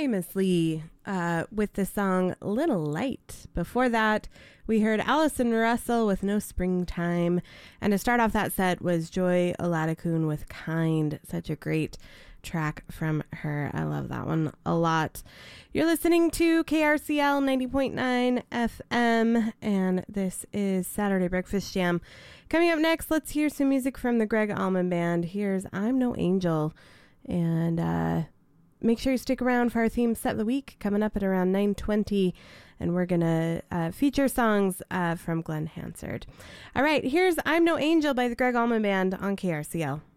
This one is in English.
Amos Lee with the song Little Light. Before that, we heard Allison Russell with No Springtime. And to start off that set was Joy Oladokun with Kind. Such a great track from her. I love that one a lot. You're listening to KRCL 90.9 FM, and this is Saturday Breakfast Jam. Coming up next, let's hear some music from the Greg Allman Band. Here's I'm No Angel. And make sure you stick around for our theme set of the week coming up at around 9:20, and we're gonna feature songs from Glenn Hansard. All right, here's I'm No Angel by the Greg Allman Band on KRCL.